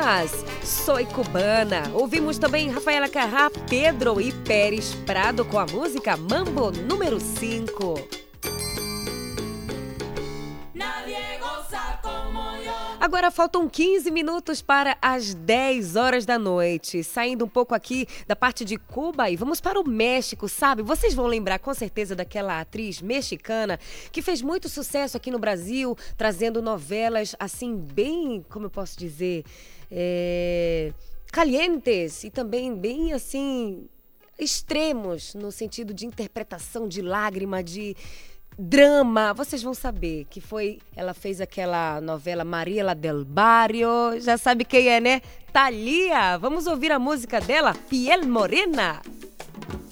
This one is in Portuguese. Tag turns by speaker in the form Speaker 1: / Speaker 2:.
Speaker 1: Buenas, Soy Cubana. Ouvimos também Rafaela Carrá, Pedro e Pérez Prado com a música Mambo número 5. Agora faltam 15 minutos para as 10 horas da noite. Saindo um pouco aqui da parte de Cuba e vamos para o México, sabe? Vocês vão lembrar com certeza daquela atriz mexicana que fez muito sucesso aqui no Brasil, trazendo novelas assim bem, como eu posso dizer, calientes e também bem assim extremos no sentido de interpretação, de lágrima, de drama. Vocês vão saber que ela fez aquela novela Mariela del Barrio, já sabe quem é, né? Thalia. Vamos ouvir a música dela, Piel Morena.